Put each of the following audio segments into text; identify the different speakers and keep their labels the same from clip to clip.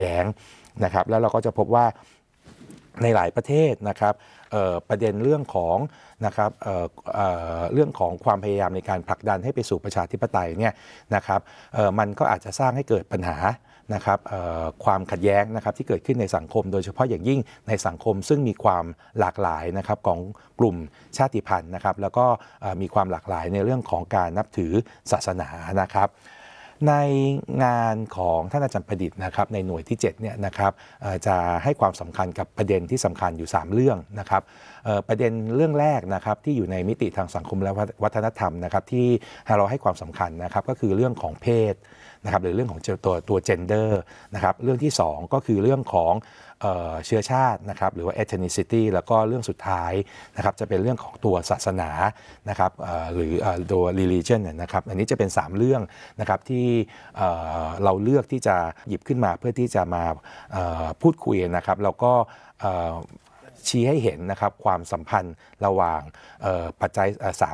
Speaker 1: แย้งนะครับแล้วเราก็จะพบว่าในหลายประเทศนะครับประเด็นเรื่องของนะครับเรื่องของความพยายามในการผลักดันให้ไปสู่ประชาธิปไตยเนี่ยนะครับมันก็อาจจะสร้างให้เกิดปัญหานะครับความขัดแย้งนะครับที่เกิดขึ้นในสังคมโดยเฉพาะอย่างยิ่งในสังคมซึ่งมีความหลากหลายนะครับของกลุ่มชาติพันธุ์นะครับแล้วก็มีความหลากหลายในเรื่องของการนับถือศาสนานะครับในงานของท่านอาจารย์ประดิษฐ์นะครับในหน่วยที่7เนี่ยนะครับจะให้ความสำคัญกับประเด็นที่สำคัญอยู่3เรื่องนะครับประเด็นเรื่องแรกนะครับที่อยู่ในมิติทางสังคมและวัฒนธรรมนะครับที่เราให้ความสำคัญนะครับก็คือเรื่องของเพศนะครับหรือเรื่องของตัว gender นะครับเรื่องที่2ก็คือเรื่องของเชื้อชาตินะครับหรือว่า ethnicity แล้วก็เรื่องสุดท้ายนะครับจะเป็นเรื่องของตัวศาสนานะครับหรือตัว religion นะครับอันนี้จะเป็น3เรื่องนะครับที่เราเลือกที่จะหยิบขึ้นมาเพื่อที่จะมาพูดคุยนะครับแล้วก็ชี้ให้เห็นนะครับความสัมพันธ์ระหว่างปัจจัย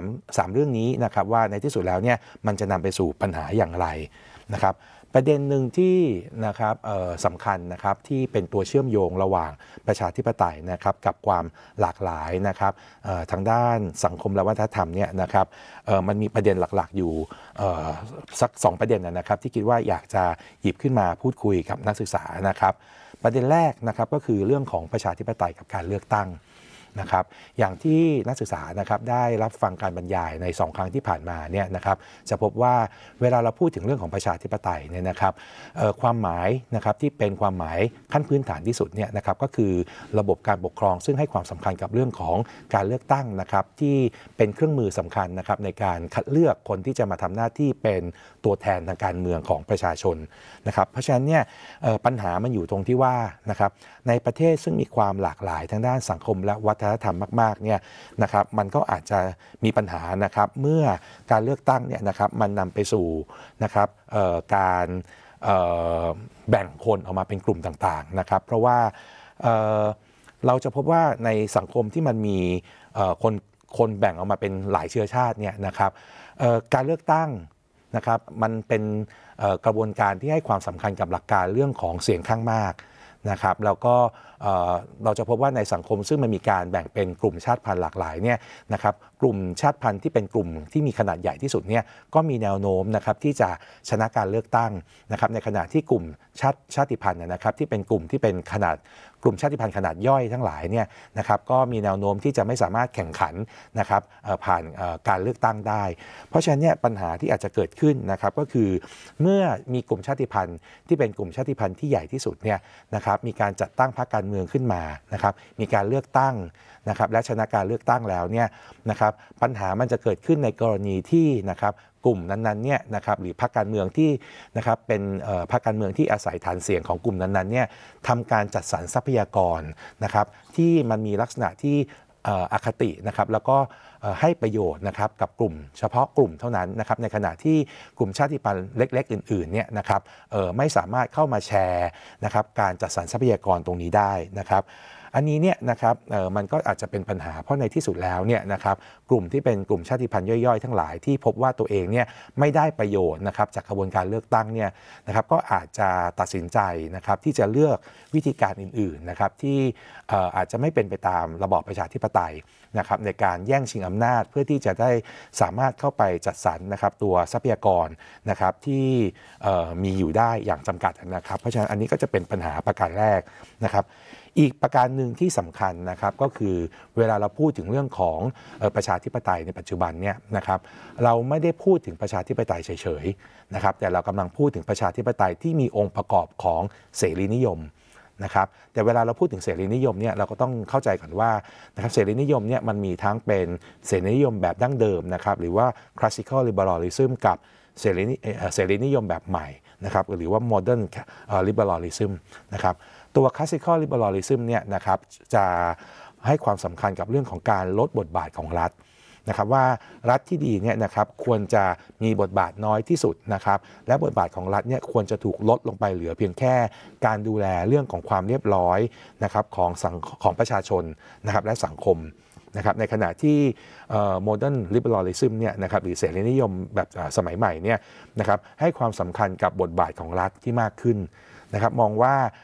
Speaker 1: 3เรื่องนี้นะครับว่าในที่สุดแล้วเนี่ยมันจะนำไปสู่ปัญหาอย่างไรนะครับประเด็นหนึ่งที่นะครับสำคัญนะครับที่เป็นตัวเชื่อมโยงระหว่างประชาธิปไตยนะครับกับความหลากหลายนะครับทางด้านสังคมและวัฒนธรรมเนี่ยนะครับมันมีประเด็นหลักๆอยู่สัก2ประเด็นนะครับที่คิดว่าอยากจะหยิบขึ้นมาพูดคุยกับนักศึกษานะครับประเด็นแรกนะครับก็คือเรื่องของประชาธิปไตยกับการเลือกตั้งนะครับอย่างที่นักศึกษานะครับได้รับฟังการบรรยายใน2ครั้งที่ผ่านมาเนี่ยนะครับจะพบว่าเวลาเราพูดถึงเรื่องของประชาธิปไตยเนี่ยนะครับความหมายนะครับที่เป็นความหมายขั้นพื้นฐานที่สุดเนี่ยนะครับก็คือระบบการปกครองซึ่งให้ความสำคัญกับเรื่องของการเลือกตั้งนะครับที่เป็นเครื่องมือสำคัญนะครับในการคัดเลือกคนที่จะมาทำหน้าที่เป็นตัวแทนทางการเมืองของประชาชนนะครับเพราะฉะนั้นเนี่ยปัญหามันอยู่ตรงที่ว่านะครับในประเทศซึ่งมีความหลากหลายทางด้านสังคมและวัฒนธรรมมากๆเนี่ยนะครับมันก็อาจจะมีปัญหานะครับเมื่อการเลือกตั้งเนี่ยนะครับมันนำไปสู่นะครับการแบ่งคนออกมาเป็นกลุ่มต่างๆนะครับเพราะว่าเราจะพบว่าในสังคมที่มันมีคนแบ่งออกมาเป็นหลายเชื้อชาติเนี่ยนะครับการเลือกตั้งนะครับมันเป็นกระบวนการที่ให้ความสำคัญกับหลักการเรื่องของเสียงข้างมากนะครับแล้วก็เราจะพบว่าในสังคมซึ่งมันมีการแบ่งเป็นกลุ่มชาติพันธุ์หลากหลายเนี่ยนะครับกลุ่มชาติพันธุ์ที่เป็นกลุ่มที่มีขนาดใหญ่ที่สุดเนี่ยก็มีแนวโน้มนะครับที่จะชนะการเลือกตั้งนะครับในขณะที่กลุ่มชาติพันธุ์นะครับที่เป็นกลุ่มที่เป็นขนาดกลุ่มชาติพันธุ์ขนาดย่อยทั้งหลายเนี่ยนะครับก็มีแนวโน้มที่จะไม่สามารถแข่งขันนะครับผ่านการเลือกตั้งได้เพราะฉะนั้นเนี่ยปัญหาที่อาจจะเกิดขึ้นนะครับก็คือเมื่อมีกลุ่มชาติพันธุ์ที่เป็นกลุ่มชาติพันธุ์ที่ใหญ่ที่สุดเนี่ยนะครับมีการจัดตั้งพรรคการเมืองขึ้นมานะครับมีการเลือกตั้งนะครับและชนะการเลือกตั้งแล้วเนี่ยนะครับปัญหามันจะเกิดขึ้นในกรณีที่นะครับกลุ่มนั้นๆเนี่ยนะครับหรือพรรคการเมืองที่นะครับเป็นพรรคการเมืองที่อาศัยฐานเสียงของกลุ่มนั้นๆเนี่ยทำการจัดสรรทรัพยากรนะครับที่มันมีลักษณะที่อคตินะครับแล้วก็ให้ประโยชน์นะครับกับกลุ่มเฉพาะกลุ่มเท่านั้นนะครับในขณะที่กลุ่มชาติพันธุ์เล็กๆอื่นๆเนี่ยนะครับไม่สามารถเข้ามาแชร์นะครับการจัดสรรทรัพยากรตรงนี้ได้นะครับอันนี้เนี่ยนะครับมันก็อาจจะเป็นปัญหาเพราะในที่สุดแล้วเนี่ยนะครับกลุ่มที่เป็นกลุ่มชาติพันธุ์ย่อยๆทั้งหลายที่พบว่าตัวเองเนี่ยไม่ได้ประโยชน์นะครับจากกระบวนการเลือกตั้งเนี่ยนะครับก็อาจจะตัดสินใจนะครับที่จะเลือกวิธีการอื่นๆนะครับที่อาจจะไม่เป็นไปตามระบอบประชาธิปไตยนะครับในการแย่งชิงอำนาจเพื่อที่จะได้สามารถเข้าไปจัดสรรนะครับตัวทรัพยากรนะครับที่มีอยู่ได้อย่างจำกัดนะครับเพราะฉะนั้นอันนี้ก็จะเป็นปัญหาประการแรกนะครับอีกประการหนึ่งที่สำคัญนะครับก็คือเวลาเราพูดถึงเรื่องของประชาธิปไตยในปัจจุบันเนี่ยนะครับเราไม่ได้พูดถึงประชาธิปไตยเฉยๆนะครับแต่เรากำลังพูดถึงประชาธิปไตยที่มีองค์ประกอบของเสรีนิยมนะครับแต่เวลาเราพูดถึงเสรีนิยมเนี่ยเราก็ต้องเข้าใจก่อนว่านะครับเสรีนิยมเนี่ยมันมีทั้งเป็นเสรีนิยมแบบดั้งเดิมนะครับหรือว่า classical liberalism กับเสรีนิยมแบบใหม่นะครับหรือว่า modern liberalism นะครับตัว classical liberalism เนี่ยนะครับจะให้ความสำคัญกับเรื่องของการลดบทบาทของรัฐนะครับว่ารัฐที่ดีเนี่ยนะครับควรจะมีบทบาทน้อยที่สุดนะครับและบทบาทของรัฐเนี่ยควรจะถูกลดลงไปเหลือเพียงแค่การดูแลเรื่องของความเรียบร้อยนะครับของประชาชนนะครับและสังคมนะครับในขณะที่modern liberalism เนี่ยนะครับหรือเสรีนิยมแบบสมัยใหม่เนี่ยนะครับให้ความสำคัญกับบทบาทของรัฐที่มากขึ้นนะครับมองว่า